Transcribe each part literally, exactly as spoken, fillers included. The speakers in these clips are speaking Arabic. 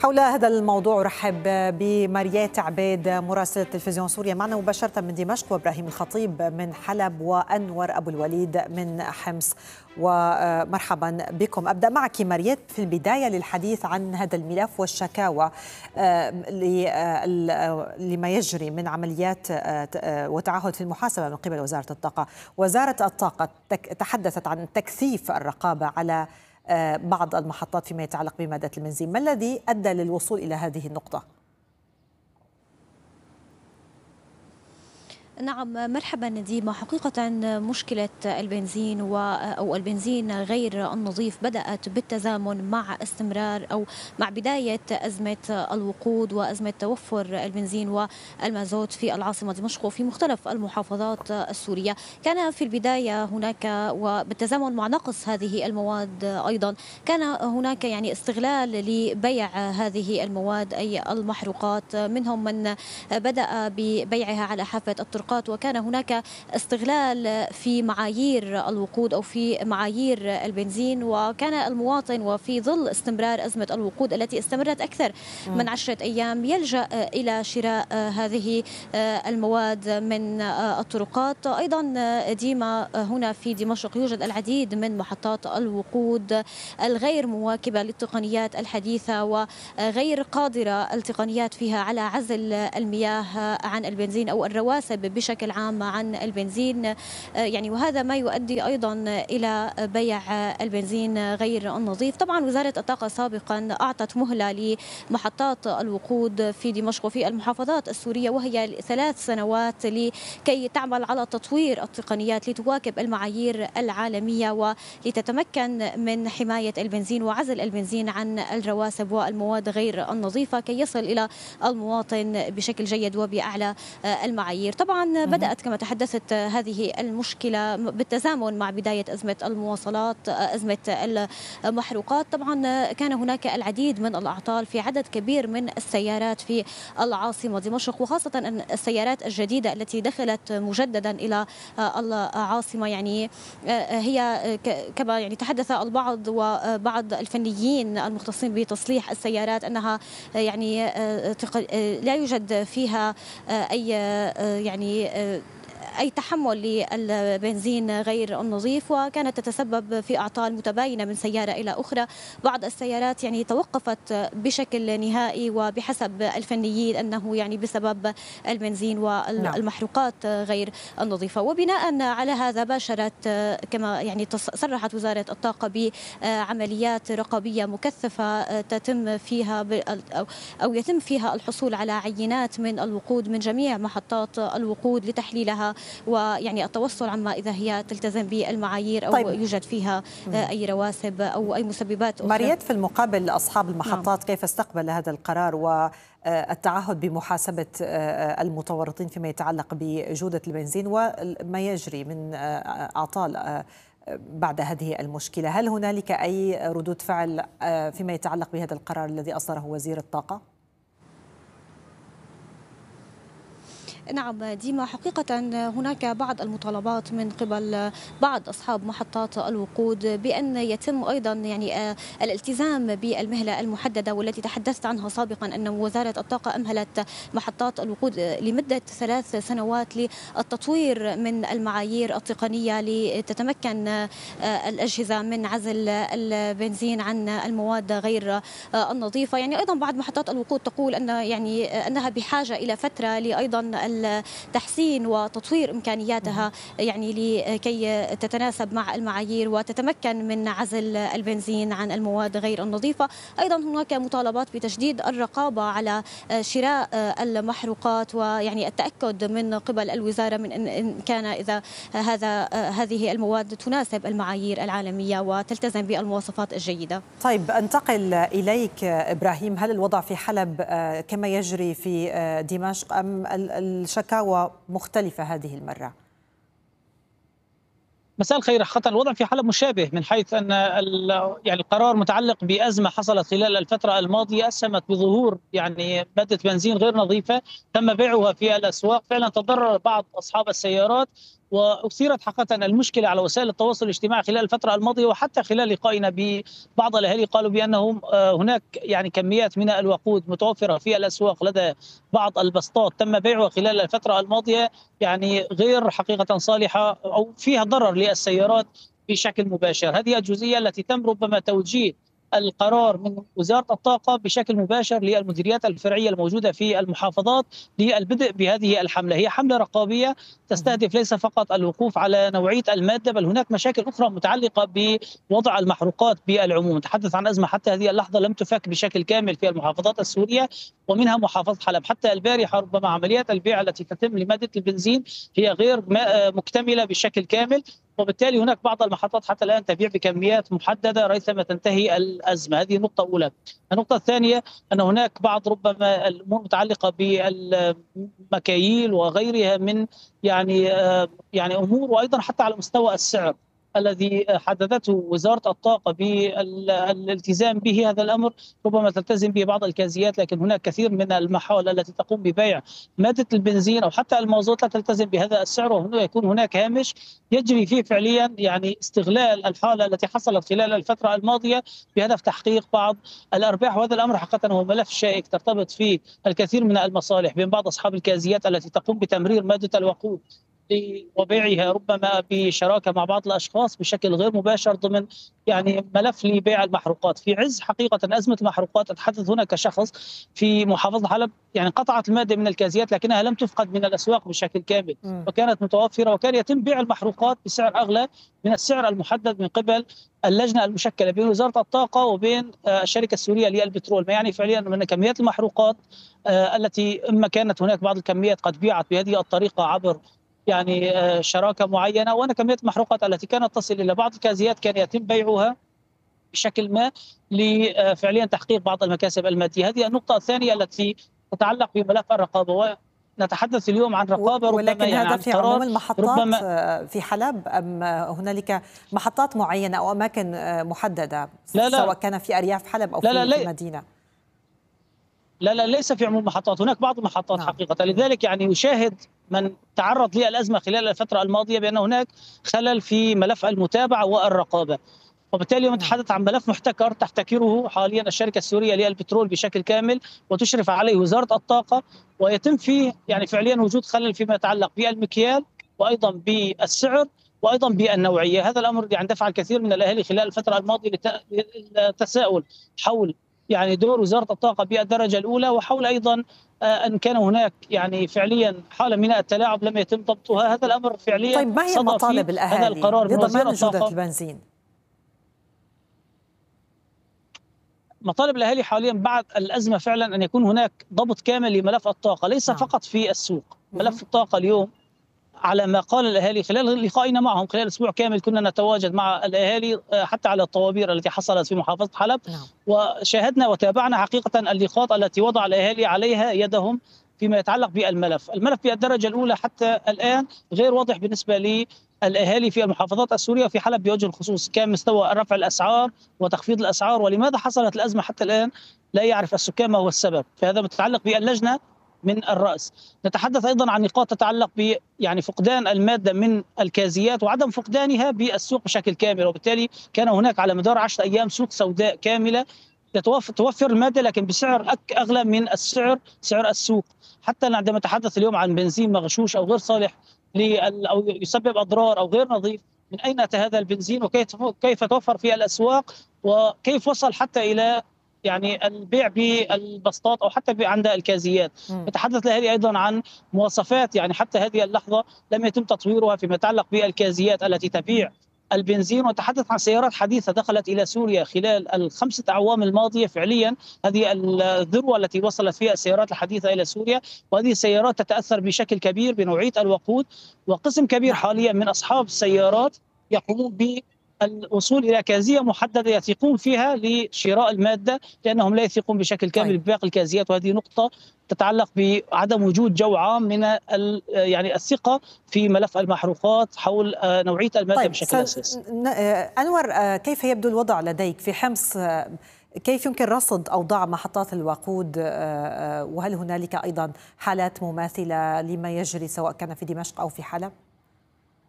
حول هذا الموضوع رحب بماريات عبيد مراسلة تلفزيون سوريا معنا مباشرة من دمشق، وإبراهيم الخطيب من حلب، وأنور أبو الوليد من حمص. ومرحبا بكم. أبدأ معك ماريات في البداية للحديث عن هذا الملف والشكاوى لما يجري من عمليات وتعهد في المحاسبة من قبل وزارة الطاقة. وزارة الطاقة تحدثت عن تكثيف الرقابة على بعض المحطات فيما يتعلق بمادة البنزين. ما الذي أدى للوصول إلى هذه النقطة؟ نعم مرحبا نديمة. حقيقة مشكلة البنزين أو البنزين غير النظيف بدأت بالتزامن مع استمرار أو مع بداية أزمة الوقود وأزمة توفر البنزين والمازوت في العاصمة دمشق وفي مختلف المحافظات السورية. كان في البداية هناك وبالتزامن مع نقص هذه المواد أيضا كان هناك يعني استغلال لبيع هذه المواد أي المحروقات، منهم من بدأ ببيعها على حافة الطرق، وكان هناك استغلال في معايير الوقود أو في معايير البنزين، وكان المواطن وفي ظل استمرار أزمة الوقود التي استمرت أكثر من عشرة أيام يلجأ إلى شراء هذه المواد من الطرقات. أيضا ديما هنا في دمشق يوجد العديد من محطات الوقود الغير مواكبة للتقنيات الحديثة وغير قادرة التقنيات فيها على عزل المياه عن البنزين أو الرواسب بشكل عام عن البنزين، يعني وهذا ما يؤدي أيضا إلى بيع البنزين غير النظيف. طبعا وزارة الطاقة سابقا أعطت مهلة لمحطات الوقود في دمشق وفي المحافظات السورية وهي ثلاث سنوات لكي تعمل على تطوير التقنيات لتواكب المعايير العالمية ولتتمكن من حماية البنزين وعزل البنزين عن الرواسب والمواد غير النظيفة كي يصل إلى المواطن بشكل جيد وبأعلى المعايير. طبعا بدأت كما تحدثت هذه المشكلة بالتزامن مع بداية أزمة المواصلات، أزمة المحروقات. طبعا كان هناك العديد من الأعطال في عدد كبير من السيارات في العاصمة دمشق، وخاصة أن السيارات الجديدة التي دخلت مجددا إلى العاصمة يعني هي كما يعني تحدث البعض وبعض الفنيين المختصين بتصليح السيارات أنها يعني لا يوجد فيها أي يعني أي تحمل للبنزين غير النظيف، وكانت تتسبب في أعطال متباينة من سيارة إلى أخرى. بعض السيارات يعني توقفت بشكل نهائي وبحسب الفنيين أنه يعني بسبب البنزين والمحروقات غير النظيفة. وبناء على هذا باشرت كما يعني صرحت وزارة الطاقة بعمليات رقابية مكثفة تتم فيها أو يتم فيها الحصول على عينات من الوقود من جميع محطات الوقود لتحليلها ويعني التوصل عما إذا هي تلتزم بالمعايير أو طيب. يوجد فيها أي رواسب أو أي مسببات أخرى. ماريات، في المقابل أصحاب المحطات كيف استقبل هذا القرار والتعهد بمحاسبة المتورطين فيما يتعلق بجودة البنزين وما يجري من أعطال بعد هذه المشكلة؟ هل هنالك أي ردود فعل فيما يتعلق بهذا القرار الذي أصدره وزير الطاقة؟ نعم ديما، حقيقة هناك بعض المطالبات من قبل بعض أصحاب محطات الوقود بأن يتم أيضا يعني الالتزام بالمهلة المحددة والتي تحدثت عنها سابقا، أن وزارة الطاقة أمهلت محطات الوقود لمدة ثلاث سنوات للتطوير من المعايير التقنية لتتمكن الأجهزة من عزل البنزين عن المواد غير النظيفة. يعني أيضا بعض محطات الوقود تقول أن يعني أنها بحاجة إلى فترة لأيضا التحسين وتطوير إمكانياتها يعني لكي تتناسب مع المعايير وتتمكن من عزل البنزين عن المواد غير النظيفة. أيضا هناك مطالبات بتشديد الرقابة على شراء المحروقات ويعني التأكد من قبل الوزارة من إن كان إذا هذا هذه المواد تناسب المعايير العالمية وتلتزم بالمواصفات الجيدة. طيب أنتقل إليك إبراهيم، هل الوضع في حلب كما يجري في دمشق أم الشكاوى مختلفة هذه المرة؟ مساء الخير. حقيقة الوضع في حلب مشابه من حيث أن يعني القرار متعلق بأزمة حصلت خلال الفترة الماضية أسهمت بظهور يعني مادة بنزين غير نظيفة تم بيعها في الأسواق. فعلا تضرر بعض أصحاب السيارات وأثيرت حقيقة المشكلة على وسائل التواصل الاجتماعي خلال الفترة الماضية، وحتى خلال لقائنا ببعض الأهالي قالوا بأنهم هناك يعني كميات من الوقود متوفرة في الأسواق لدى بعض البسطات تم بيعها خلال الفترة الماضية، يعني غير حقيقة صالحة أو فيها ضرر للسيارات بشكل مباشر. هذه الجزئية التي تم ربما توجيه القرار من وزارة الطاقة بشكل مباشر للمديريات الفرعية الموجودة في المحافظات للبدء بهذه الحملة. هي حملة رقابية تستهدف ليس فقط الوقوف على نوعية المادة، بل هناك مشاكل أخرى متعلقة بوضع المحروقات بالعموم. نتحدث عن أزمة حتى هذه اللحظة لم تفك بشكل كامل في المحافظات السورية، ومنها محافظة حلب. حتى البارحة ربما عمليات البيع التي تتم لمادة البنزين هي غير مكتملة بشكل كامل، وبالتالي هناك بعض المحطات حتى الآن تبيع بكميات محددة ريثما تنتهي الأزمة. هذه نقطة أولى. النقطة الثانية أن هناك بعض ربما الأمور المتعلقة بالمكاييل وغيرها من يعني يعني أمور، وأيضا حتى على مستوى السعر الذي حددته وزارة الطاقة بالالتزام به. هذا الأمر ربما تلتزم به بعض الكازيات، لكن هناك كثير من المحال التي تقوم ببيع مادة البنزين أو حتى المازوت لا تلتزم بهذا السعر، وهنا يكون هناك هامش يجري فيه فعليا يعني استغلال الحالة التي حصلت خلال الفترة الماضية بهدف تحقيق بعض الأرباح. وهذا الأمر حقيقة هو ملف شائك ترتبط فيه الكثير من المصالح بين بعض أصحاب الكازيات التي تقوم بتمرير مادة الوقود وبيعها ربما بشراكه مع بعض الاشخاص بشكل غير مباشر ضمن يعني ملف لبيع المحروقات. في عز حقيقه ازمه المحروقات، اتحدث هنا كشخص في محافظه حلب، يعني قطعت الماده من الكازيات لكنها لم تفقد من الاسواق بشكل كامل، وكانت متوفره، وكان يتم بيع المحروقات بسعر اغلى من السعر المحدد من قبل اللجنه المشكله بين وزاره الطاقه وبين الشركه السوريه للبترول، ما يعني فعليا ان كميات المحروقات التي اما كانت هناك بعض الكميات قد بيعت بهذه الطريقه عبر يعني شراكه معينه، وانا كميه المحروقات التي كانت تصل الى بعض الكازيات كان يتم بيعها بشكل ما لفعليا تحقيق بعض المكاسب الماديه. هذه النقطه الثانيه التي تتعلق بملف الرقابه، ونتحدث اليوم عن رقابه ربما ولكن يعني هذا في عموم المحطات ربما في حلب، ام هنالك محطات معينه او اماكن محدده لا لا سواء كان في ارياف حلب او لا في, لا في المدينه؟ لا لا ليس في عموم المحطات، هناك بعض المحطات نعم. حقيقة لذلك يعني يشاهد من تعرض للأزمة خلال الفترة الماضية بأن هناك خلل في ملف المتابعة والرقابة، وبالتالي نتحدث عن ملف محتكر تحتكره حاليا الشركة السورية للبترول بشكل كامل وتشرف عليه وزارة الطاقة، ويتم فيه يعني فعليا وجود خلل فيما يتعلق بالمكيال وأيضا بالسعر وايضا بالنوعيه. هذا الامر يعني دفع الكثير من الاهالي خلال الفتره الماضيه للتساؤل حول يعني دور وزاره الطاقه بالدرجه الاولى، وحول ايضا ان كان هناك يعني فعليا حاله من التلاعب لم يتم ضبطها. هذا الامر فعليا طيب ما هي مطالب الاهالي هذا القرار من لضمان جوده البنزين؟ مطالب الاهالي حاليا بعد الازمه فعلا ان يكون هناك ضبط كامل لملف الطاقه، ليس نعم. فقط في السوق. ملف الطاقه اليوم على ما قال الاهالي خلال لقائنا معهم خلال اسبوع كامل كنا نتواجد مع الاهالي حتى على الطوابير التي حصلت في محافظه حلب نعم. وشاهدنا وتابعنا حقيقه اللقاءات التي وضع الاهالي عليها يدهم فيما يتعلق بالملف. الملف بالدرجه الاولى حتى الان غير واضح بالنسبه لي الاهالي في المحافظات السوريه وفي حلب بوجه الخصوص، كان مستوى رفع الاسعار وتخفيض الاسعار، ولماذا حصلت الازمه حتى الان لا يعرف السكان ما هو السبب. فهذا متعلق باللجنه من الرأس. نتحدث أيضا عن نقاط تتعلق ب يعني فقدان المادة من الكازيات وعدم فقدانها بالسوق بشكل كامل، وبالتالي كان هناك على مدار عشرة أيام سوق سوداء كاملة توفر المادة لكن بسعر أغلى من السعر سعر السوق. حتى عندما نتحدث اليوم عن بنزين مغشوش أو غير صالح أو يسبب أضرار أو غير نظيف، من أين أتى هذا البنزين وكيف توفر في الأسواق وكيف وصل حتى إلى يعني البيع بالبسطات او حتى عند الكازيات. نتحدث الاهالي ايضا عن مواصفات يعني حتى هذه اللحظه لم يتم تطويرها فيما يتعلق بالكازيات التي تبيع البنزين، ونتحدث عن سيارات حديثه دخلت الى سوريا خلال الخمسه اعوام الماضيه. فعليا هذه الذروه التي وصلت فيها السيارات الحديثه الى سوريا، وهذه السيارات تتاثر بشكل كبير بنوعيه الوقود، وقسم كبير حاليا من اصحاب السيارات يقومون ب الوصول الى كازيه محدده يثقون فيها لشراء الماده لانهم لا يثقون بشكل كامل طيب. بباقي الكازيات، وهذه نقطه تتعلق بعدم وجود جو عام من يعني الثقه في ملف المحروقات حول نوعيه الماده طيب. بشكل اساسي. انور، كيف يبدو الوضع لديك في حمص؟ كيف يمكن رصد اوضاع محطات الوقود، وهل هنالك ايضا حالات مماثله لما يجري سواء كان في دمشق او في حلب؟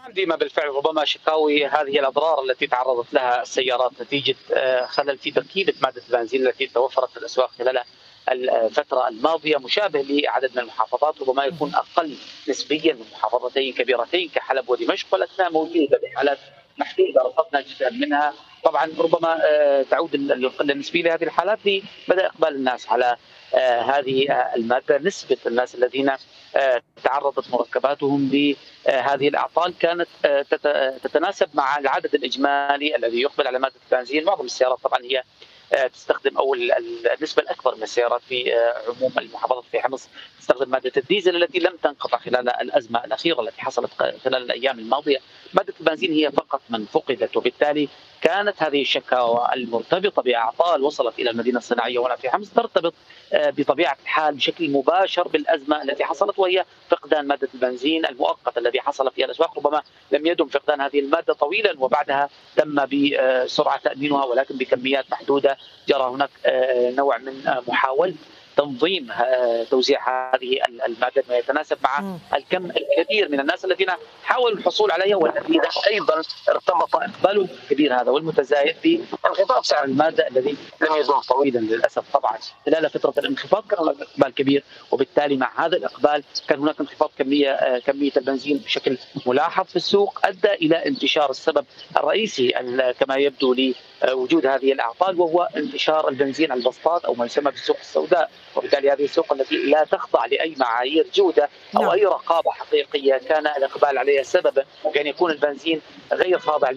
ديما بالفعل ربما شكاوي هذه الأضرار التي تعرضت لها السيارات نتيجة خلل في تركيبة مادة البنزين التي توفرت في الأسواق خلال الفترة الماضية مشابه لعدد من المحافظات، ربما يكون أقل نسبيا من محافظتين كبيرتين كحلب ودمشق، ولكنها موجودة بحالات محدودة رصدنا جزءا منها. طبعا ربما تعود القلة النسبية لهذه الحالات لبدأ إقبال الناس على هذه المادة. نسبة الناس الذين تعرضت مركباتهم لهذه الأعطال كانت تتناسب مع العدد الإجمالي الذي يقبل على مادة البنزين. معظم السيارات طبعا هي تستخدم او النسبه الاكبر من السيارات في عموم المحافظات في حمص تستخدم ماده الديزل التي لم تنقطع خلال الازمه الاخيره التي حصلت خلال الايام الماضيه. ماده البنزين هي فقط من فقدت، وبالتالي كانت هذه الشكاوى المرتبطه باعطال وصلت الى المدينه الصناعيه هنا في حمص ترتبط بطبيعه الحال بشكل مباشر بالازمه التي حصلت، وهي فقدان ماده البنزين المؤقت الذي حصل في الاسواق. ربما لم يدم فقدان هذه الماده طويلا وبعدها تم بسرعه تامينها، ولكن بكميات محدوده. جرى هناك نوع من محاولة تنظيم توزيع هذه المادة ما يتناسب مع الكم الكبير من الناس الذين حاولوا الحصول عليها، والذين ايضا ارتبط اقبالهم الكبير هذا والمتزايد بانخفاض سعر المادة الذي لم يدوم طويلا للاسف. طبعا خلال فترة الانخفاض كان هناك اقبال كبير، وبالتالي مع هذا الاقبال كان هناك انخفاض كمية كمية البنزين بشكل ملاحظ في السوق، ادى الى انتشار السبب الرئيسي كما يبدو لوجود هذه الاعطال، وهو انتشار البنزين على البسطات او ما يسمى بالسوق السوداء. وبالتالي هذه السوق التي لا تخضع لاي معايير جوده او اي رقابه حقيقيه كان الاقبال عليها سببا بان يكون البنزين غير خاضع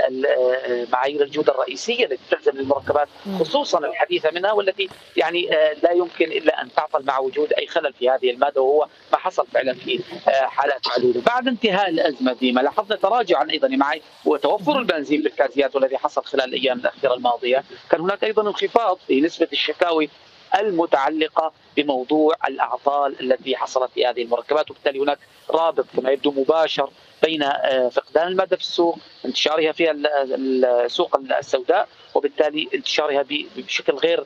لمعايير الجوده الرئيسيه التي تلزم للمركبات، خصوصا الحديثه منها، والتي يعني لا يمكن الا ان تعطل مع وجود اي خلل في هذه الماده، وهو ما حصل فعلا في حالات معدوده. بعد انتهاء الازمه ديما لاحظنا تراجعا ايضا معي وتوفر البنزين بالكازيات والذي حصل خلال الايام الاخيره الماضيه. كان هناك ايضا انخفاض في نسبه الشكاوي المتعلقة بموضوع الأعطال التي حصلت في هذه المركبات، وبالتالي هناك رابط كما يبدو مباشر بين فقدان المادة في السوق، انتشارها في السوق السوداء، وبالتالي انتشارها بشكل غير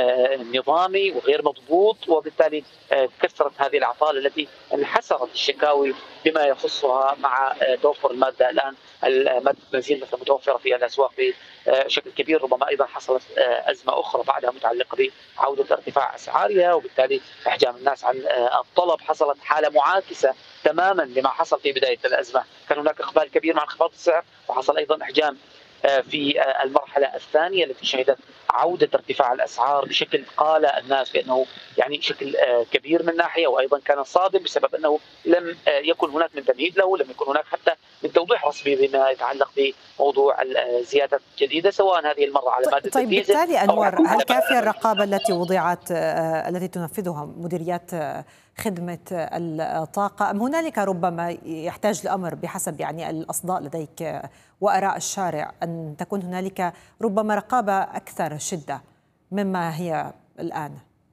نظامي وغير مضبوط، وبالتالي كثرت هذه الأعطال التي انحسرت الشكاوي بما يخصها مع توفر المادة. الآن المادة البنزين مثل متوفرة في الأسواق بشكل كبير. ربما أيضا حصلت أزمة أخرى بعدها متعلقة بعودة ارتفاع أسعارها، وبالتالي إحجام الناس عن الطلب. حصلت حالة معاكسة تماما لما حصل في بداية الأزمة، كان هناك إقبال كبير مع انخفاض السعر، وحصل أيضا إحجام في المرحلة الثانية التي شهدت عودة ارتفاع الأسعار بشكل قال الناس بأنه يعني شكل كبير من ناحية، وأيضا كان صادم بسبب أنه لم يكن هناك من تمهيد له، لم يكن هناك حتى من توضيح رسمي بما يتعلق بموضوع الزيادة الجديدة سواء هذه المرة على مادة طيب الديزل. بالتالي أنور، هل كافية الرقابة التي وضعت التي تنفذها مديريات خدمة الطاقة، أم هنالك ربما يحتاج الأمر بحسب يعني الأصداء لديك وآراء الشارع أن تكون هنالك ربما رقابة أكثر شدة مما هي الآن؟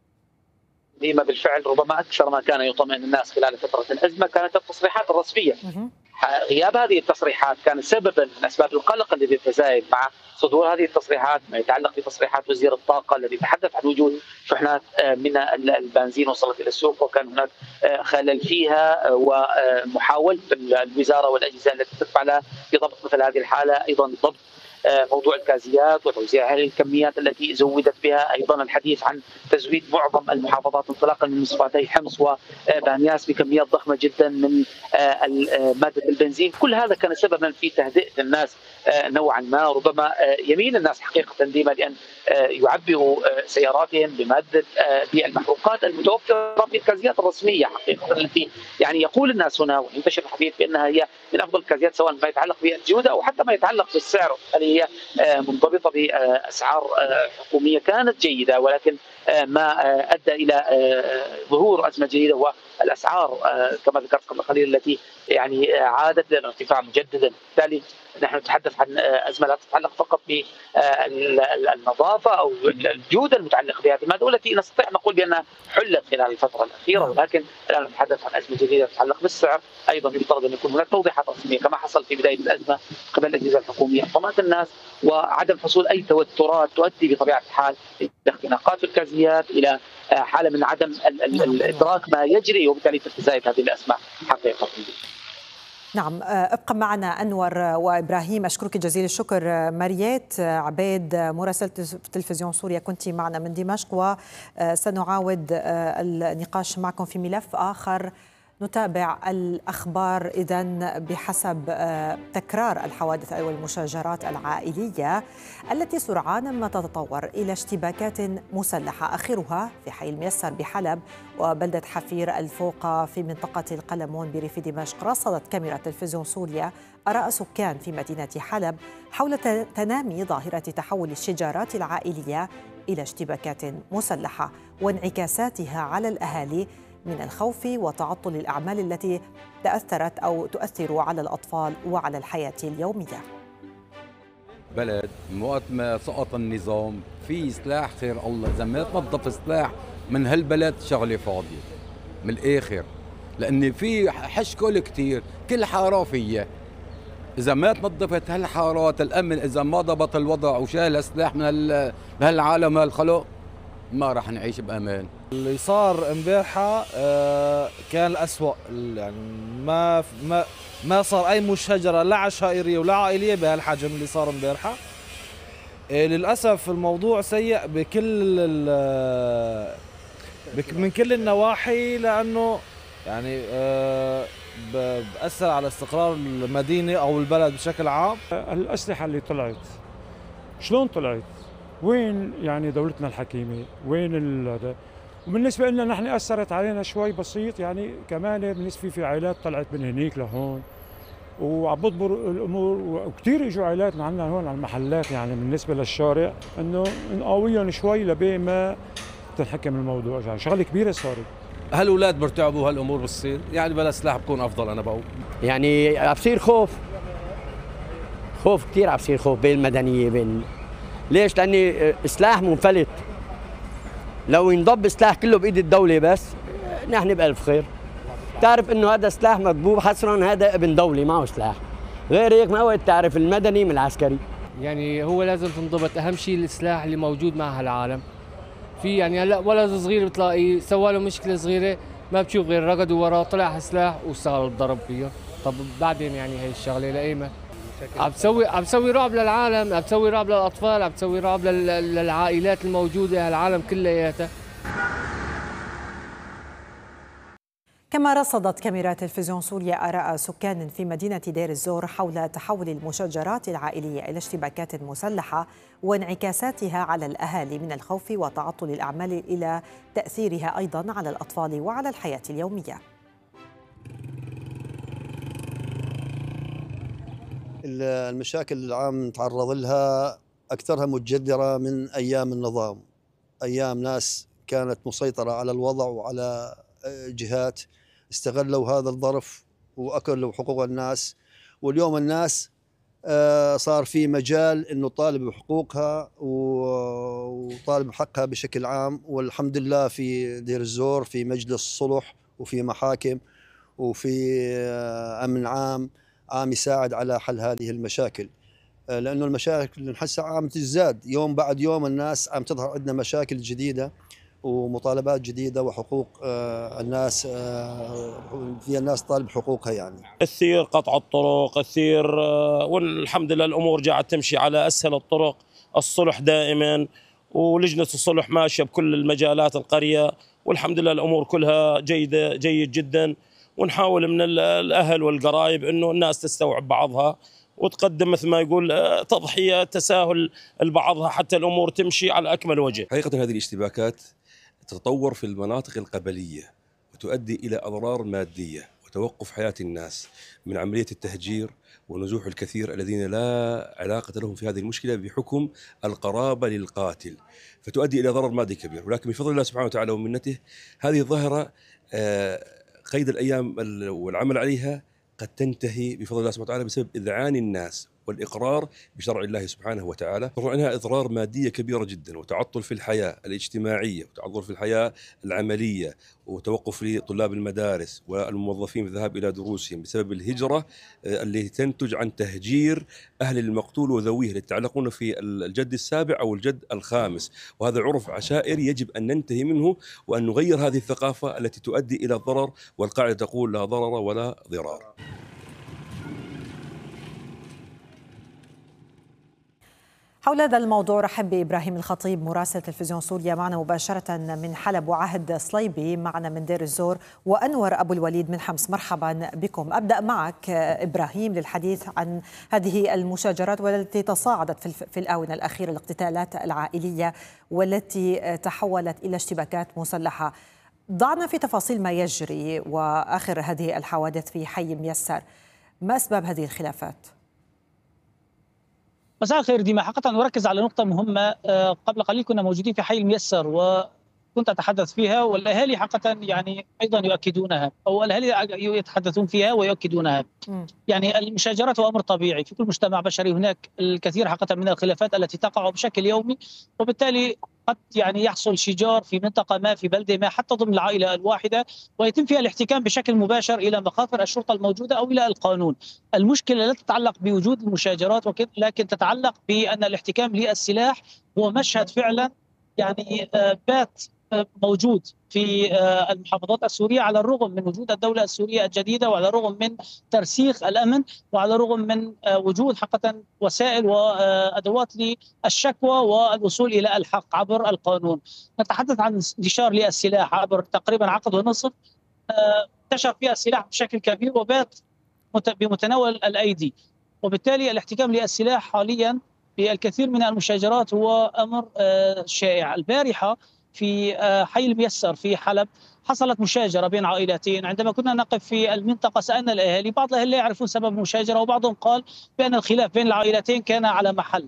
ديما بالفعل ربما أكثر ما كان يطمئن الناس خلال فترة الأزمة كانت التصريحات الرسمية. غياب هذه التصريحات كان سببا من أسباب القلق الذي تزايد مع صدور هذه التصريحات، ما يتعلق بتصريحات وزير الطاقة الذي تحدث عن وجود شحنات من البنزين وصلت إلى السوق وكان هناك خلل فيها، ومحاولة الوزارة والأجهزة التي تتبع لها في ضبط مثل هذه الحالة، أيضا ضبط موضوع الغازيات وتوزيع هذه الكميات التي زودت بها، ايضا الحديث عن تزويد معظم المحافظات انطلاقا من مصفاتي حمص وبانياس بكميات ضخمه جدا من ماده البنزين. كل هذا كان سببا في تهدئه الناس نوعا ما. ربما يميل الناس حقيقه ديما لان يعبئوا سياراتهم بماده بالمحروقات المتوفره في الكازيات الرسميه حقيقه، التي يعني يقول الناس هنا وينتشر الحديث بانها هي من افضل الكازيات سواء ما يتعلق بالجوده او حتى ما يتعلق بالسعر، اللي هي منضبطه باسعار حكوميه كانت جيده، ولكن ما ادى الى ظهور ازمه جديده هو الاسعار كما ذكرت قبل قليل التي يعني عادت للارتفاع مجددا. بالتالي نحن نتحدث عن ازمه لا تتعلق فقط بالنظافه او الجوده المتعلقه بهذه الماده والتي نستطيع نقول بانها حلت خلال الفتره الاخيره، ولكن الان نتحدث عن ازمه جديده تتعلق بالسعر. ايضا يفترض ان يكون هناك توضيحات رسميه كما حصل في بدايه الازمه قبل الاجهزه الحكوميه حمايه الناس وعدم حصول اي توترات تؤدي بطبيعه الحال الى اختناقات في الكازيات، الى حاله من عدم الادراك ما يجري، وبالتالي تتزايد هذه الازمه حقيقه. نعم، ابقى معنا أنور وإبراهيم. أشكرك جزيل الشكر. مريات عبيد مراسلة تلفزيون سوريا كنت معنا من دمشق، وسنعاود النقاش معكم في ملف آخر. نتابع الأخبار إذن بحسب تكرار الحوادث والمشاجرات العائلية التي سرعان ما تتطور إلى اشتباكات مسلحة، آخرها في حي الميسر بحلب وبلدة حفير الفوقة في منطقة القلمون بريف دمشق. رصدت كاميرا تلفزيون سوريا آراء سكان في مدينة حلب حول تنامي ظاهرة تحول الشجارات العائلية إلى اشتباكات مسلحة وانعكاساتها على الأهالي من الخوف وتعطل الأعمال التي تأثرت أو تؤثر على الأطفال وعلى الحياة اليومية. بلد وقت ما سقط النظام في سلاح خير الله، إذا ما تنظف سلاح من هالبلد شغلة فاضية من الآخر، لأن في حشكل كتير كل حارة فيها. إذا ما تنظفت هالحارات الأمن، إذا ما ضبط الوضع وشال سلاح من هالعالم هالخلق، ما راح نعيش بأمان. اللي صار امبارحة آه كان الأسوأ، يعني ما ما ما صار أي مشاجرة لا عشائرية ولا عائلية بهالحجم اللي صار امبارحة. آه للأسف الموضوع سيء بكل من كل النواحي، لأنه يعني آه بأثر على استقرار المدينة أو البلد بشكل عام. الأسلحة اللي طلعت شلون طلعت؟ وين يعني دولتنا الحكيمة؟ وين هذا؟ وبالنسبة لنا نحن أثرت علينا شوي بسيط، يعني كمان بالنسبة في عائلات طلعت من هنيك لهون وعم بتضبر الأمور، وكثير إجوا عائلات عندنا هون على المحلات، يعني بالنسبة للشارع إنه نقاويهم شوي لبين ما تنحكم الموضوع. يعني شغلة كبيرة صارت. هالأولاد برتعبوا هالأمور بتصير، يعني بلا سلاح بكون أفضل. أنا بقول يعني عم بصير خوف خوف كثير، عم بصير خوف بين المدنية بين. ليش؟ لأني سلاح منفلت، لو ينضب سلاح كله بإيد الدولة بس نحن بألف خير. تعرف إنه هذا سلاح مضبوب حصرا، هذا ابن دولة معه سلاح، غير هيك ما وقت تعرف المدني من العسكري. يعني هو لازم تنضبط، أهم شيء السلاح اللي موجود مع هالعالم. في يعني هلا ولد صغير بتلاقيه سوى له مشكلة صغيرة ما بتشوف غير رقدوا وراه طلع سلاح واشتغل الضرب فيه. طب بعدين يعني هي الشغلة لأيمة عم تسوي عم تسوي رعب للعالم، عم تسوي رعب للاطفال، عم تسوي رعب للعائلات الموجوده هالعالم كلياتها. كما رصدت كاميرا تلفزيون سوريا آراء سكان في مدينة دير الزور حول تحول المشاجرات العائلية إلى اشتباكات مسلحة وانعكاساتها على الأهالي من الخوف وتعطل الأعمال إلى تأثيرها أيضا على الأطفال وعلى الحياة اليومية. المشاكل اللي عم نتعرض لها أكثرها متجذرة من أيام النظام، أيام ناس كانت مسيطرة على الوضع وعلى جهات استغلوا هذا الظرف وأكلوا حقوق الناس، واليوم الناس صار في مجال إنه طالب بحقوقها وطالب حقها بشكل عام. والحمد لله في دير الزور في مجلس صلح وفي محاكم وفي أمن عام عم يساعد على حل هذه المشاكل، لأنه المشاكل اللي نحسها عم تزداد يوم بعد يوم. الناس عم تظهر عندنا مشاكل جديدة ومطالبات جديدة وحقوق الناس، في الناس طالب حقوقها. يعني كثير قطع الطرق كثير، والحمد لله الأمور قاعدة تمشي على أسهل الطرق. الصلح دائما ولجنة الصلح ماشية بكل المجالات القرية، والحمد لله الأمور كلها جيدة جيد جدا. ونحاول من الأهل والقرايب أنه الناس تستوعب بعضها وتقدم مثل ما يقول تضحية تساهل لبعضها حتى الأمور تمشي على أكمل وجه. حقيقة هذه الاشتباكات تتطور في المناطق القبلية وتؤدي إلى أضرار مادية وتوقف حياة الناس من عملية التهجير ونزوح الكثير الذين لا علاقة لهم في هذه المشكلة بحكم القرابة للقاتل، فتؤدي إلى ضرر مادي كبير. ولكن بفضل الله سبحانه وتعالى ومنته هذه الظاهرة قيد الأيام والعمل عليها قد تنتهي بفضل الله سبحانه وتعالى بسبب إذعان الناس والإقرار بشرع الله سبحانه وتعالى. طبعا عنها إضرار مادية كبيرة جدا وتعطل في الحياة الاجتماعية وتعطل في الحياة العملية وتوقف لطلاب المدارس والموظفين في الذهاب إلى دروسهم بسبب الهجرة التي تنتج عن تهجير أهل المقتول وذويه اللي يتعلقون في الجد السابع أو الجد الخامس. وهذا عرف عشائري يجب أن ننتهي منه وأن نغير هذه الثقافة التي تؤدي إلى الضرر، والقاعدة تقول لا ضرر ولا ضرار. حول هذا الموضوع رحب بإبراهيم الخطيب مراسل تلفزيون سوريا معنا مباشرة من حلب، وعهد صليبي معنا من دير الزور، وأنور أبو الوليد من حمص. مرحبا بكم. أبدأ معك إبراهيم للحديث عن هذه المشاجرات والتي تصاعدت في الآونة الأخيرة، الاقتتالات العائلية والتي تحولت إلى اشتباكات مسلحة. ضعنا في تفاصيل ما يجري وآخر هذه الحوادث في حي ميسر. ما أسباب هذه الخلافات؟ مساء الخير ديما. حقيقة نركز على نقطة مهمة. قبل قليل كنا موجودين في حي الميسر وكنت أتحدث فيها، والأهالي حقيقة يعني أيضا يؤكدونها، أو الأهالي يتحدثون فيها ويؤكدونها. م. يعني المشاجرات هو أمر طبيعي في كل مجتمع بشري، هناك الكثير حقيقة من الخلافات التي تقع بشكل يومي، وبالتالي قد يعني يحصل شجار في منطقة ما في بلدة ما حتى ضمن العائلة الواحدة، ويتم فيها الاحتكام بشكل مباشر إلى مخافر الشرطة الموجودة أو إلى القانون. المشكلة لا تتعلق بوجود المشاجرات لكن تتعلق بأن الاحتكام للسلاح هو مشهد فعلا يعني بات موجود في المحافظات السورية، على الرغم من وجود الدولة السورية الجديدة، وعلى الرغم من ترسيخ الأمن، وعلى الرغم من وجود حقا وسائل وأدوات للشكوى والوصول إلى الحق عبر القانون. نتحدث عن انتشار للسلاح عبر تقريبا عقد ونصف، انتشر فيها السلاح بشكل كبير وبات بمتناول الأيدي، وبالتالي الاحتكام للسلاح حاليا بالكثير من المشاجرات هو أمر شائع. البارحة في حي الميسر في حلب حصلت مشاجرة بين عائلتين. عندما كنا نقف في المنطقة سألنا الأهالي، بعض الأهالي لا يعرفون سبب المشاجرة، وبعضهم قال بأن الخلاف بين العائلتين كان على محل.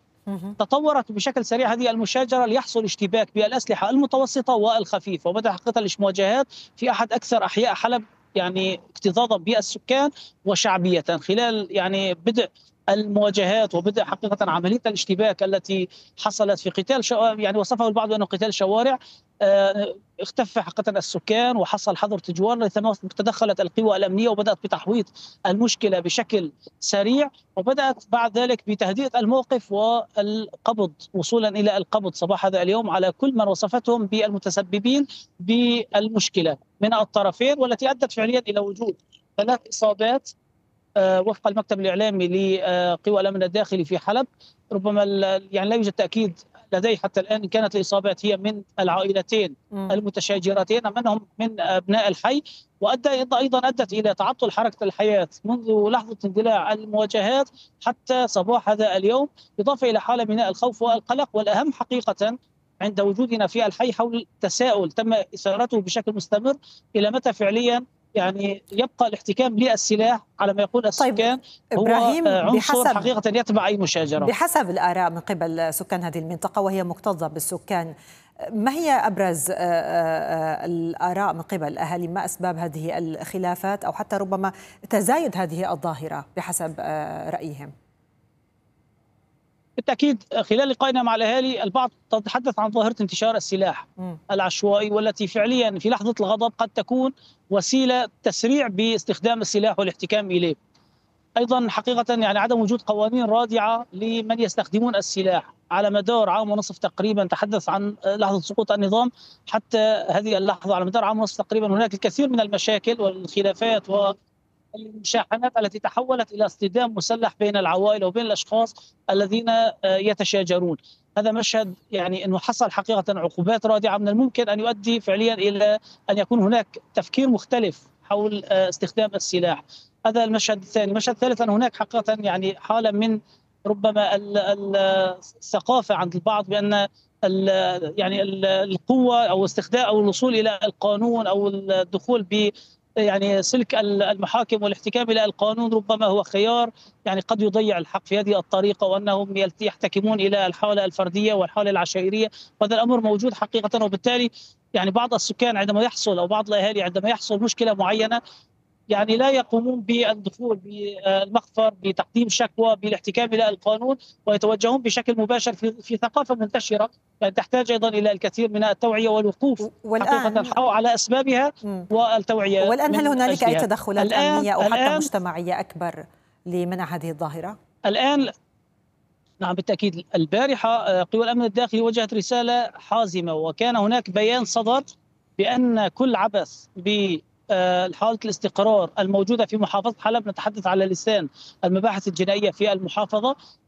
تطورت بشكل سريع هذه المشاجرة ليحصل اشتباك بالأسلحة المتوسطة والخفيفة، وبدأ حقيقة المواجهات في أحد أكثر أحياء حلب يعني اكتظاظا بالسكان وشعبية خلال يعني بدء المواجهات وبدأ حقيقة عملية الاشتباك التي حصلت في قتال شو... يعني وصفه البعض بأنه قتال شوارع. اه... اختفى حقيقة السكان وحصل حظر تجوال، ثم تدخلت القوى الأمنية وبدأت بتحويط المشكلة بشكل سريع، وبدأت بعد ذلك بتهدئة الموقف والقبض، وصولا إلى القبض صباح هذا اليوم على كل من وصفتهم بالمتسببين بالمشكلة من الطرفين، والتي أدت فعليا إلى وجود ثلاث إصابات وفق المكتب الإعلامي لقوى الأمن الداخلي في حلب. ربما يعني لا يوجد تأكيد لدي حتى الآن إن كانت الإصابات هي من العائلتين م. المتشاجرتين أم أنهم من أبناء الحي، وأدى أيضا أدت إلى تعطل حركة الحياة منذ لحظة اندلاع المواجهات حتى صباح هذا اليوم، إضافة إلى حالة من الخوف والقلق. والأهم حقيقة عند وجودنا في الحي حول تساؤل تم إثارته بشكل مستمر إلى متى فعليا يعني يبقى الاحتكام للسلاح على ما يقول السكان. طيب هو عنصر حقيقة يتبع أي مشاجرة. بحسب الآراء من قبل سكان هذه المنطقة وهي مكتظة بالسكان، ما هي أبرز الآراء من قبل الأهالي؟ ما أسباب هذه الخلافات أو حتى ربما تزايد هذه الظاهرة بحسب رأيهم؟ بالتأكيد خلال لقائنا مع الأهالي البعض تتحدث عن ظاهرة انتشار السلاح م. العشوائي، والتي فعليا في لحظة الغضب قد تكون وسيلة تسريع باستخدام السلاح والاحتكام إليه. أيضا حقيقة يعني عدم وجود قوانين رادعة لمن يستخدمون السلاح على مدار عام ونصف تقريبا، تحدث عن لحظة سقوط النظام حتى هذه اللحظة على مدار عام ونصف تقريبا هناك الكثير من المشاكل والخلافات و المشاحنات التي تحولت إلى اصطدام مسلح بين العوائل وبين الأشخاص الذين يتشاجرون. هذا مشهد يعني أنه حصل حقيقة عقوبات رادعة من الممكن أن يؤدي فعليا إلى أن يكون هناك تفكير مختلف حول استخدام السلاح. هذا المشهد الثاني. المشهد الثالث أن هناك حقيقة يعني حالة من ربما الثقافة عند البعض بأن يعني القوة أو استخدام أو الوصول إلى القانون أو الدخول ب يعني سلك المحاكم والاحتكام إلى القانون ربما هو خيار يعني قد يضيع الحق في هذه الطريقة، وأنهم يحتكمون إلى الحالة الفردية والحالة العشائرية، وهذا الأمر موجود حقيقة. وبالتالي يعني بعض السكان عندما يحصل أو بعض الأهالي عندما يحصل مشكلة معينة يعني لا يقومون بالدخول بالمخفر بتقديم شكوى بالاحتكام إلى القانون، ويتوجهون بشكل مباشر في, في ثقافة منتشرة يعني تحتاج أيضا إلى الكثير من التوعية والوقوف حقيقة على أسبابها والتوعية. والآن هل هنالك أي تدخلات أمنية أو حتى مجتمعية أكبر لمنع هذه الظاهرة؟ الآن نعم بالتأكيد. البارحة قوى الأمن الداخلي وجهت رسالة حازمة، وكان هناك بيان صدر بأن كل عبث ب حالة الاستقرار الموجودة في محافظة حلب، نتحدث على لسان المباحث الجنائية في المحافظة،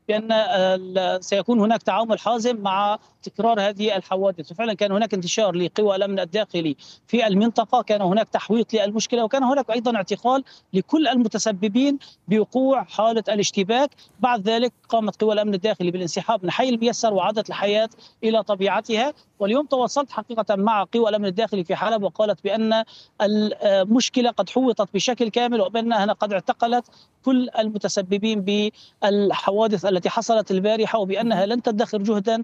بأن سيكون هناك تعامل حازم مع تكرار هذه الحوادث. وفعلا كان هناك انتشار لقوى الأمن الداخلي في المنطقة، كان هناك تحويط للمشكلة، وكان هناك أيضا اعتقال لكل المتسببين بوقوع حالة الاشتباك. بعد ذلك قامت قوى الأمن الداخلي بالانسحاب من حي الميسر وعادت الحياة إلى طبيعتها. واليوم تواصلت حقيقة مع قوى الأمن الداخلي في حلب وقالت بأن المشكلة قد حوطت بشكل كامل، وبأنها قد اعتقلت كل المتسببين بالحوادث التي حصلت البارحة، وبأنها لن تدخر جهدا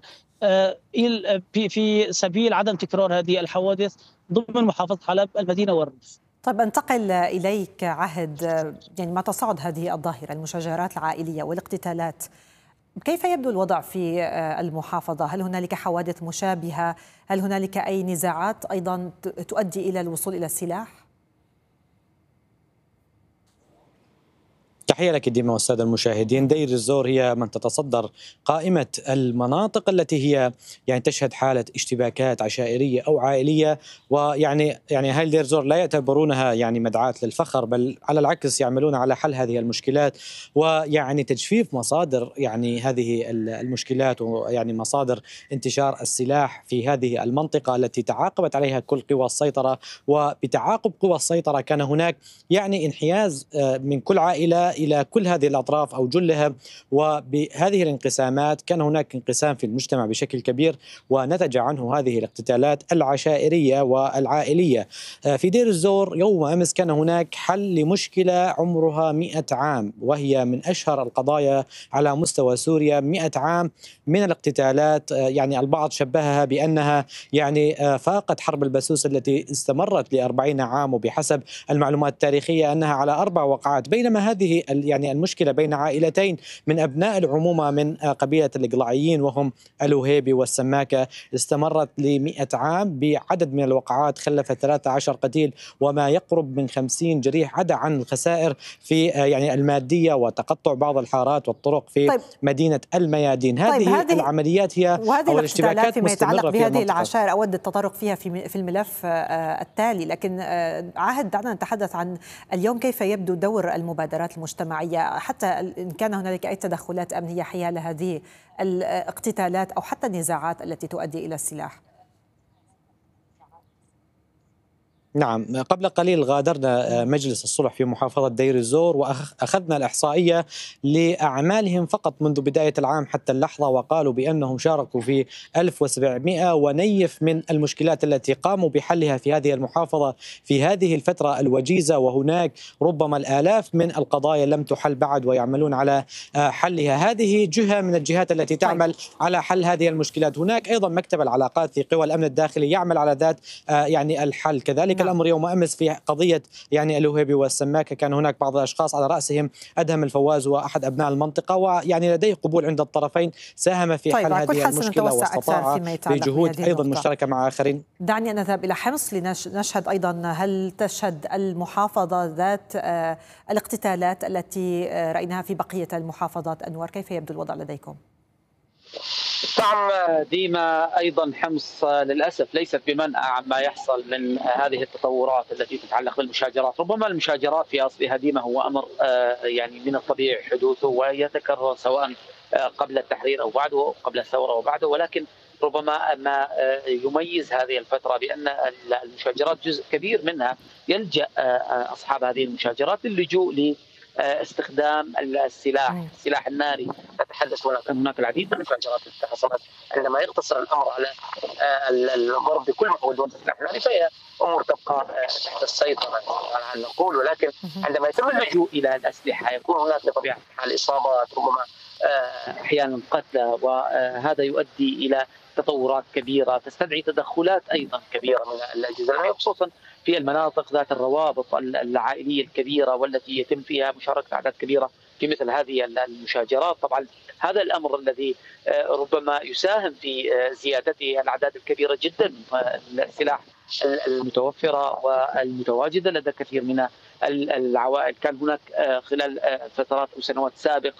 في سبيل عدم تكرار هذه الحوادث ضمن محافظة حلب المدينة والريف. طيب انتقل إليك عهد، يعني ما تصاعد هذه الظاهرة المشاجرات العائلية والاقتتالات، كيف يبدو الوضع في المحافظة؟ هل هنالك حوادث مشابهة؟ هل هنالك أي نزاعات أيضا تؤدي إلى الوصول إلى السلاح؟ تحية لك ديما والسادة المشاهدين. دير الزور هي من تتصدر قائمة المناطق التي هي يعني تشهد حالة اشتباكات عشائرية أو عائلية، ويعني يعني أهل دير الزور لا يعتبرونها يعني مدعاة للفخر، بل على العكس يعملون على حل هذه المشكلات ويعني تجفيف مصادر يعني هذه المشكلات ويعني مصادر انتشار السلاح في هذه المنطقة التي تعاقبت عليها كل قوى السيطرة. وبتعاقب قوى السيطرة كان هناك يعني انحياز من كل عائلة إلى كل هذه الأطراف أو جلها، وبهذه الانقسامات كان هناك انقسام في المجتمع بشكل كبير، ونتج عنه هذه الاقتتالات العشائرية والعائلية. في دير الزور يوم أمس كان هناك حل لمشكلة عمرها مئة عام، وهي من أشهر القضايا على مستوى سوريا. مئة عام من الاقتتالات، يعني البعض شبهها بأنها يعني فاقت حرب البسوس التي استمرت لأربعين عام، وبحسب المعلومات التاريخية أنها على أربع وقعات، بينما هذه يعني المشكلة بين عائلتين من أبناء العمومة من قبيلة الإقلاعيين وهم الوهيبي والسماكة استمرت لمئة عام بعدد من الوقعات خلفت ثلاثة عشر قتيل وما يقرب من خمسين جريح، عدا عن الخسائر في يعني المادية وتقطع بعض الحارات والطرق في طيب. مدينة الميادين. هذه, طيب هذه العمليات هي أو الاشتباكات فيما يتعلق بهذه العشائر أود التطرق فيها في في الملف التالي، لكن عهد دعنا نتحدث عن اليوم كيف يبدو دور المبادرات المجتمعية، حتى إن كان هنالك أي تدخلات أمنية حيال هذه الاقتتالات أو حتى النزاعات التي تؤدي إلى السلاح. نعم، قبل قليل غادرنا مجلس الصلح في محافظة دير الزور وأخذنا الإحصائية لأعمالهم فقط منذ بداية العام حتى اللحظة، وقالوا بأنهم شاركوا في ألف وسبعمئة ونيف من المشكلات التي قاموا بحلها في هذه المحافظة في هذه الفترة الوجيزة، وهناك ربما الآلاف من القضايا لم تحل بعد ويعملون على حلها. هذه جهة من الجهات التي تعمل على حل هذه المشكلات. هناك أيضا مكتب العلاقات في قوى الأمن الداخلي يعمل على ذات يعني الحل. كذلك الأمر يوم أمس في قضية يعني الوهيبي والسماكة، كان هناك بعض الأشخاص على رأسهم أدهم الفواز وأحد أبناء المنطقة، ويعني لديه قبول عند الطرفين، ساهم في طيب حل هذه المشكلة واستطاع بجهود أيضا مشتركة مع آخرين. دعني نذهب إلى حمص لنشهد أيضا، هل تشهد المحافظة ذات الاقتتالات التي رأيناها في بقية المحافظات؟ أنور، كيف يبدو الوضع لديكم؟ نعم ديما، أيضا حمص للأسف ليست بمنأى عما يحصل من هذه التطورات التي تتعلق بالمشاجرات. ربما المشاجرات في أصلها ديما هو أمر يعني من الطبيعي حدوثه ويتكرر سواء قبل التحرير أو بعده، قبل الثورة وبعده، ولكن ربما ما يميز هذه الفترة بأن المشاجرات جزء كبير منها يلجأ أصحاب هذه المشاجرات للجوء ل استخدام السلاح السلاح الناري. نتحدث هنا كان هناك العديد من المفاجآت التي حصلت عندما يقتصر الامر على الضرب بكل مقومات السلاح الناري، فهي امور تبقى تحت السيطره على نقول، ولكن عندما يتم اللجوء الى الاسلحه يكون هناك بطبيعه الحال اصابات، ربما احيانا قتلى، وهذا يؤدي الى تطورات كبيره تستدعي تدخلات ايضا كبيره من الاجهزه الامنيه، خصوصا في المناطق ذات الروابط العائليه الكبيره والتي يتم فيها مشاركه اعداد كبيره في مثل هذه المشاجرات. طبعا هذا الامر الذي ربما يساهم في زيادته الاعداد الكبيره جدا من السلاح المتوفره والمتواجده لدى كثير من العوائل. كان هناك خلال فترات او سنوات سابقه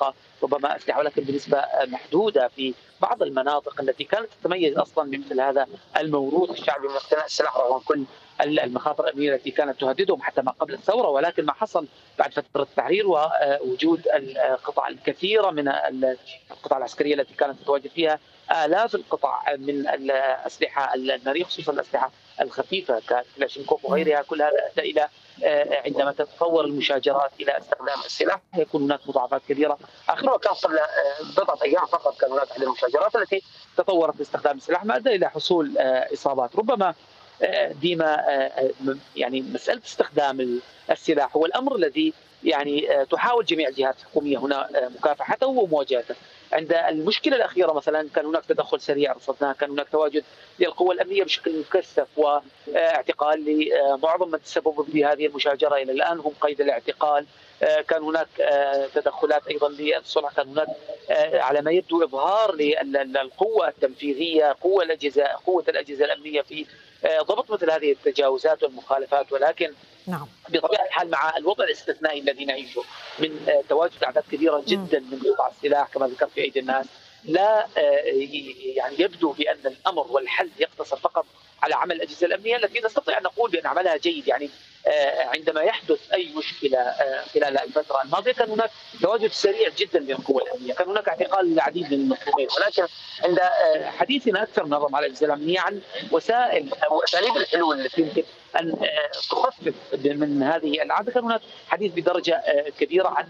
ربما أسلحة، ولكن بنسبة محدودة في بعض المناطق التي كانت تتميز أصلا بمثل هذا الموروث الشعبي من اقتناء السلاح رغم كل المخاطر الأمنية التي كانت تهددهم حتى ما قبل الثورة. ولكن ما حصل بعد فترة التحرير ووجود القطع الكثيرة من القطع العسكرية التي كانت تتواجد فيها آلاف القطع من الأسلحة النارية، خصوصا الأسلحة الخفيفة ككلاشينكوف وغيرها، كل هذا أدى إلى عندما تتطور المشاجرات إلى استخدام السلاح يكون هناك مضاعفات كبيرة. آخرها كان قبل بضعة أيام فقط كان هناك أحد المشاجرات التي تطورت باستخدام السلاح ما أدى إلى حصول إصابات. ربما ديما يعني مسألة استخدام السلاح هو الأمر الذي يعني تحاول جميع الجهات الحكومية هنا مكافحته ومواجهته. عند المشكلة الأخيرة مثلا كان هناك تدخل سريع رصدناه، كان هناك تواجد للقوى الأمنية بشكل مكثف واعتقال لمعظم من تسببوا في هذه المشاجرة إلى الآن هم قيد الاعتقال. كان هناك تدخلات أيضا للصلح، كان هناك على ما يبدو إظهار للقوة التنفيذية، قوة الأجهزة قوة الأجهزة الأمنية في ضبط مثل هذه التجاوزات والمخالفات. ولكن نعم. بطبيعة الحال مع الوضع الاستثنائي الذي نعيشه من تواجد أعداد كبيرة جدا من قطع السلاح كما ذكرت في أيدي الناس، لا يعني يبدو بأن الأمر والحل يقتصر فقط على عمل الأجهزة الأمنية التي نستطيع أن نقول بأن عملها جيد. يعني عندما يحدث أي مشكلة خلال الفترة الماضية كان هناك تواجد سريع جدا من القوى الأمنية، كان هناك اعتقال للعديد من المطلوبين. ولكن عند حديثنا أكثر نظرا على الأجهزة الأمنية عن وسائل أو أساليب الحلول التي يمكن أن تخفف من هذه العادة، كان هناك حديث بدرجة كبيرة عن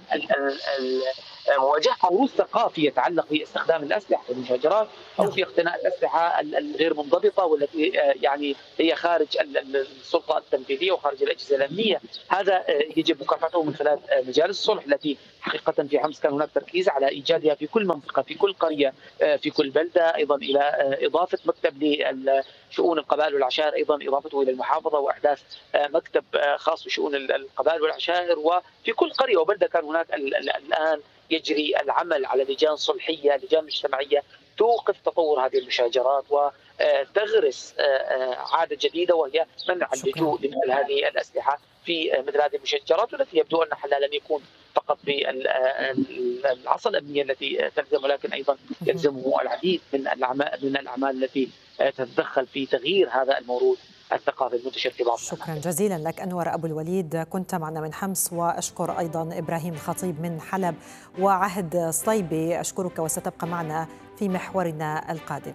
مواجهة موروث ثقافي يتعلق باستخدام الأسلحة في المشاجرات أو في اقتناء الأسلحة الغير منضبطة والتي يعني هي خارج السلطة التنفيذية وخارج الأجهزة الأمنية. هذا يجب مكافحته من خلال مجالس الصلح التي حقيقة في حمص كان هناك تركيز على إيجادها في كل منطقة في كل قرية في كل بلدة، أيضا إلى إضافة مكتب لشؤون القبائل والعشائر، أيضا إضافته إلى المحافظة وإحداث مكتب خاص بشؤون القبائل والعشائر. وفي كل قرية وبلدة كان هناك الآن يجري العمل على لجان صلحية لجان مجتمعية توقف تطور هذه المشاجرات وتغرس عادة جديدة وهي منع اللجوء لمثل هذه الأسلحة في مثل هذه المشاجرات، والتي يبدو أن حلها لم يكون فقط بالعصا الأمنية التي تلزم، ولكن أيضا يلزمه العديد من الأعمال من الأعمال التي تتدخل في تغيير هذا الموروث الثقافي المنتشر في بعض. شكرا جزيلا لك أنور أبو الوليد، كنت معنا من حمص، وأشكر أيضا إبراهيم الخطيب من حلب وعهد صليبي. أشكرك وستبقى معنا في محورنا القادم.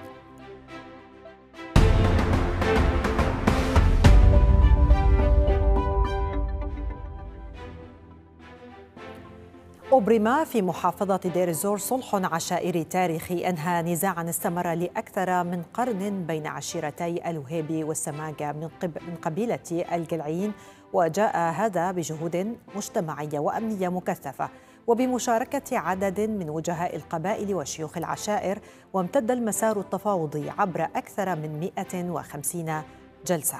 أبرم في محافظة دير الزور صلح عشائري تاريخي أنهى نزاعا استمر لأكثر من قرن بين عشيرتي الوهيبي والسماقة من, قب من قبيلة القلعين، وجاء هذا بجهود مجتمعية وأمنية مكثفة وبمشاركة عدد من وجهاء القبائل وشيوخ العشائر، وامتد المسار التفاوضي عبر أكثر من مئة وخمسين جلسة.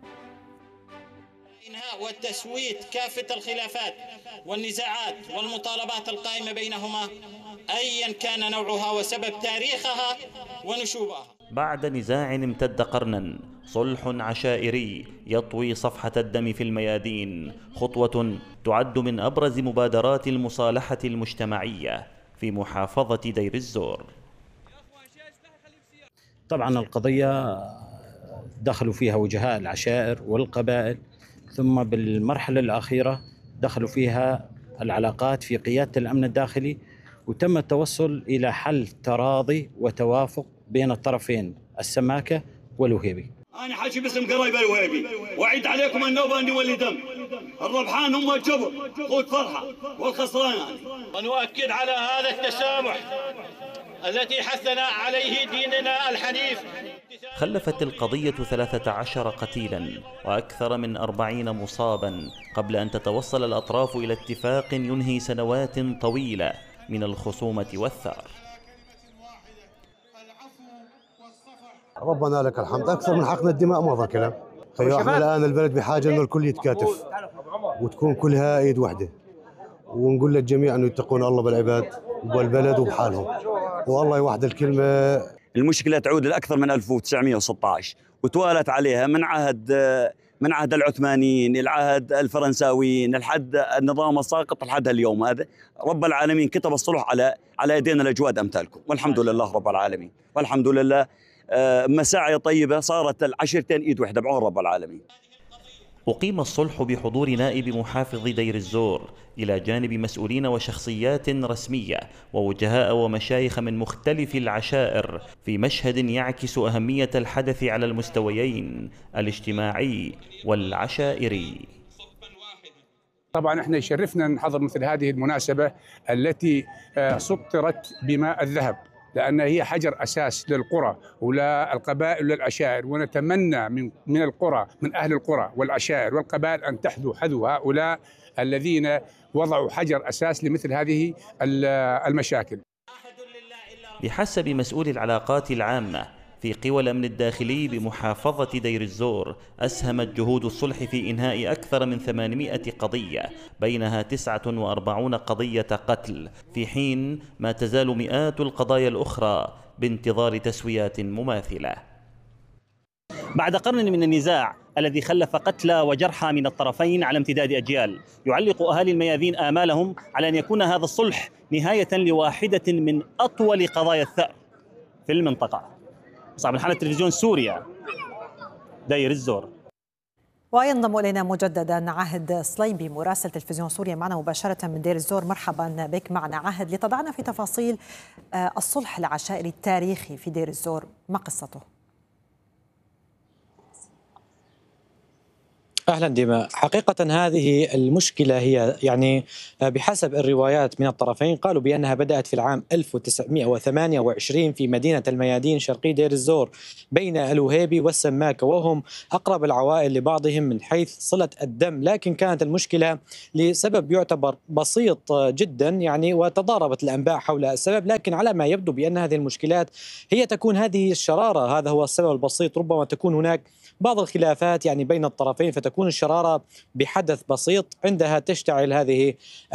إنهاء والتسوية كافة الخلافات والنزاعات والمطالبات القائمة بينهما أيا كان نوعها وسبب تاريخها ونشوبها. بعد نزاع امتد قرنا، صلح عشائري يطوي صفحة الدم في الميادين، خطوة تعد من أبرز مبادرات المصالحة المجتمعية في محافظة دير الزور. طبعا القضية دخلوا فيها وجهاء العشائر والقبائل، ثم بالمرحلة الأخيرة دخلوا فيها العلاقات في قيادة الأمن الداخلي، وتم التوصل إلى حل تراضي وتوافق بين الطرفين السماكة والوهيبي. أنا حاجي باسم قرايبة الوهيبي، وأعيد عليكم النوبة أني ولي دم، الربحان هم الجبر خذ فرحة والخسران. ونؤكد على هذا التسامح التي حثنا عليه ديننا الحنيف. خلفت القضية ثلاثة عشر قتيلا وأكثر من أربعين مصابا قبل أن تتوصل الأطراف إلى اتفاق ينهي سنوات طويلة من الخصومة والثار. ربنا لك الحمد، أكثر من حقن الدماء مضى كلام. خيو احنا الآن البلد بحاجة إنه الكل يتكاتف وتكون كلها إيد واحدة، ونقول للجميع إنه يتقون الله بالعباد وبالبلد وبحالهم، والله يوحد الكلمة. المشكلة تعود لأكثر من ألف وتسعمئة وستة عشر وتوالت عليها من عهد من عهد العثمانيين، العهد الفرنساويين، لحد النظام الساقط لحد اليوم هذا. رب العالمين كتب الصلح على على يدينا الاجواد امثالكم، والحمد لله رب العالمين، والحمد لله مساعي طيبه صارت العشرتين ايد وحده بعون رب العالمين. أقيم الصلح بحضور نائب محافظ دير الزور إلى جانب مسؤولين وشخصيات رسمية ووجهاء ومشايخ من مختلف العشائر في مشهد يعكس أهمية الحدث على المستويين الاجتماعي والعشائري. طبعا احنا يشرفنا نحضر مثل هذه المناسبة التي سطرت بماء الذهب، لأن هي حجر أساس للقرى وللقبائل وللعشائر، ونتمنى من من القرى، من أهل القرى والعشائر والقبائل أن تحذو حذو هؤلاء الذين وضعوا حجر أساس لمثل هذه المشاكل. بحسب مسؤول العلاقات العامة في قوى الأمن الداخلي بمحافظة دير الزور، أسهمت جهود الصلح في إنهاء أكثر من ثمانمائة قضية، بينها تسعة وأربعين قضية قتل، في حين ما تزال مئات القضايا الأخرى بانتظار تسويات مماثلة. بعد قرن من النزاع الذي خلف قتلى وجرحى من الطرفين على امتداد أجيال، يعلق أهالي الميادين آمالهم على أن يكون هذا الصلح نهاية لواحدة من أطول قضايا الثأر في المنطقة. صعب الحالة تلفزيون سوريا، دير الزور. وينضم إلينا مجددا عهد صليبي مراسل تلفزيون سوريا معنا مباشرة من دير الزور. مرحبا بك معنا عهد، لتضعنا في تفاصيل الصلح العشائري التاريخي في دير الزور، ما قصته؟ أهلا ديما. حقيقة هذه المشكلة هي يعني بحسب الروايات من الطرفين قالوا بأنها بدأت في العام ألف وتسعمائة وثمانية وعشرين في مدينة الميادين شرقي دير الزور بين الوهيبي والسماكة، وهم أقرب العوائل لبعضهم من حيث صلة الدم، لكن كانت المشكلة لسبب يعتبر بسيط جدا يعني، وتضاربت الأنباء حول السبب، لكن على ما يبدو بأن هذه المشكلات هي تكون هذه الشرارة، هذا هو السبب البسيط. ربما تكون هناك بعض الخلافات يعني بين الطرفين، فتكون الشرارة بحدث بسيط، عندها تشتعل هذه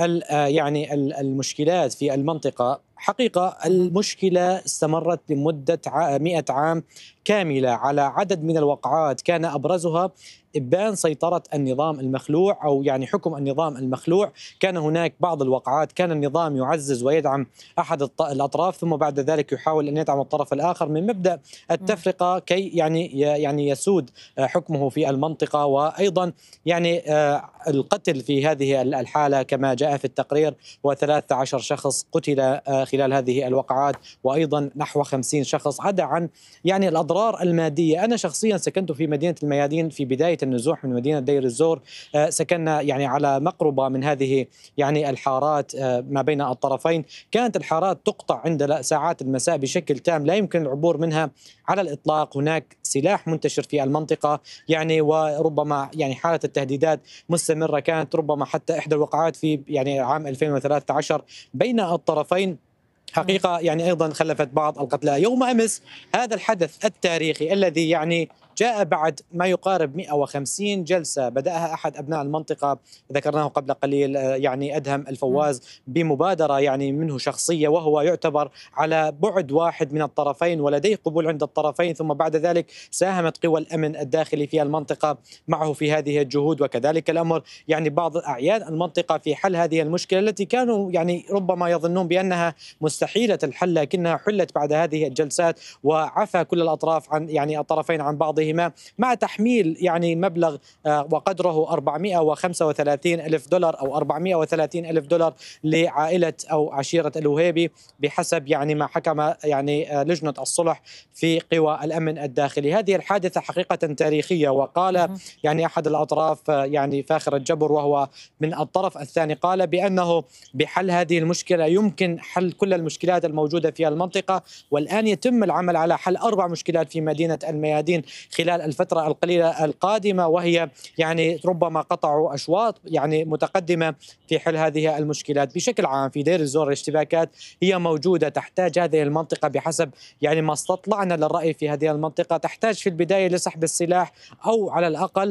يعني المشكلات في المنطقة. حقيقة المشكلة استمرت لمدة مئة عام كاملة على عدد من الوقعات، كان أبرزها إبان سيطرة النظام المخلوع أو يعني حكم النظام المخلوع. كان هناك بعض الوقعات كان النظام يعزز ويدعم أحد الأطراف، ثم بعد ذلك يحاول أن يدعم الطرف الآخر من مبدأ التفرقة كي يعني يعني يسود حكمه في المنطقة. وأيضا يعني القتل في هذه الحالة كما جاء في التقرير، وثلاثة عشر شخص قتل خلال هذه الوقعات، وأيضا نحو خمسين شخص، عدا عن يعني الأضرار المادية. أنا شخصيا سكنت في مدينة الميادين في بداية النزوح من مدينة دير الزور، سكننا يعني على مقربة من هذه يعني الحارات ما بين الطرفين. كانت الحارات تقطع عند ساعات المساء بشكل تام، لا يمكن العبور منها على الإطلاق. هناك سلاح منتشر في المنطقة يعني، وربما يعني حالة التهديدات مستمرة. كانت ربما حتى إحدى الوقعات في يعني عام ألفين وثلاثة عشر بين الطرفين حقيقة يعني أيضا خلفت بعض القتلى. يوم أمس هذا الحدث التاريخي الذي يعني جاء بعد ما يقارب مئة وخمسين جلسة بدأها أحد أبناء المنطقة ذكرناه قبل قليل يعني أدهم الفواز بمبادرة يعني منه شخصية، وهو يعتبر على بعد واحد من الطرفين ولديه قبول عند الطرفين، ثم بعد ذلك ساهمت قوى الأمن الداخلي في المنطقة معه في هذه الجهود، وكذلك الأمر يعني بعض أعيان المنطقة في حل هذه المشكلة التي كانوا يعني ربما يظنون بأنها مستحيلة الحل، لكنها حلت بعد هذه الجلسات، وعفى كل الأطراف عن يعني الطرفين عن بعض مع تحميل يعني مبلغ وقدره أربعمائة وخمسة وثلاثين ألف دولار أو أربعمائة وثلاثين ألف دولار لعائلة أو عشيرة الوهيبي بحسب يعني ما حكم يعني لجنة الصلح في قوى الأمن الداخلي. هذه الحادثة حقيقة تاريخية، وقال يعني أحد الأطراف يعني فاخر الجبر وهو من الطرف الثاني قال بأنه بحل هذه المشكلة يمكن حل كل المشكلات الموجودة في المنطقة، والآن يتم العمل على حل أربع مشكلات في مدينة الميادين خلال الفترة القليلة القادمة، وهي يعني ربما قطعوا أشواط يعني متقدمة في حل هذه المشكلات. بشكل عام في دير الزور الاشتباكات هي موجودة، تحتاج هذه المنطقة بحسب يعني ما استطلعنا للرأي في هذه المنطقة تحتاج في البداية لسحب السلاح أو على الأقل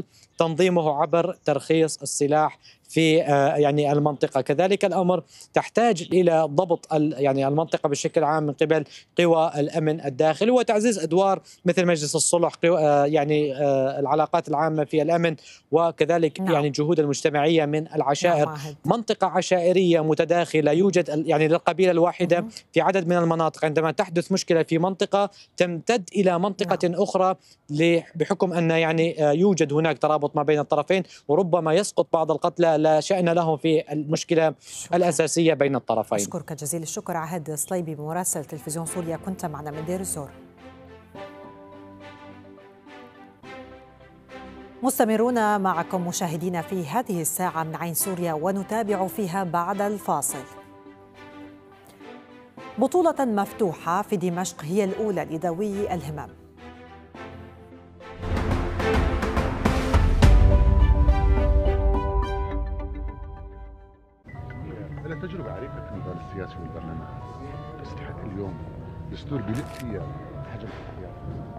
تنظيمه عبر ترخيص السلاح في يعني المنطقة. كذلك الأمر تحتاج إلى ضبط يعني المنطقة بشكل عام من قبل قوى الأمن الداخلي وتعزيز أدوار مثل مجلس الصلح، يعني العلاقات العامة في الأمن، وكذلك نعم. يعني جهود المجتمعية من العشائر. نعم. منطقة عشائرية متداخلة يوجد يعني للقبيلة الواحدة مم. في عدد من المناطق، عندما تحدث مشكلة في منطقة تمتد إلى منطقة نعم. أخرى بحكم أن يعني يوجد هناك ترابط ما بين الطرفين، وربما يسقط بعض القتلى لا شأن لهم في المشكلة شكرا. الأساسية بين الطرفين. أشكرك جزيل الشكر عهد صليبي مراسل تلفزيون سوريا، كنت معنا من دير الزور. مستمرون معكم مشاهدينا في هذه الساعة من عين سوريا، ونتابع فيها بعد الفاصل. بطولة مفتوحة في دمشق هي الأولى لذوي الهمم. لها تجربة عريقة في المجال السياسي والبرلمان، تستحق اليوم دستور بيلق فيها حجم الاختيار.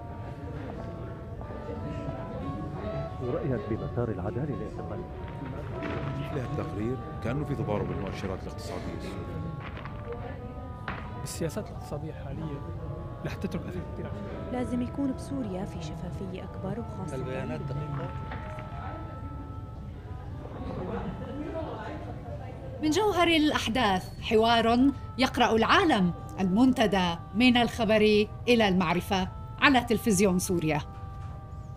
ورأيك بمسار العدالة لاعتقال لها التقرير كأنه في تضارب بالمؤشرات الاقتصادية السورية. السياسات الاقتصادية الحالية رح تترك أثر كثير. لازم يكون بسوريا في شفافية أكبر وخاصة البيانات دقيقة. من جوهر الأحداث حوار يقرأ العالم، المنتدى من الخبر إلى المعرفة على تلفزيون سوريا.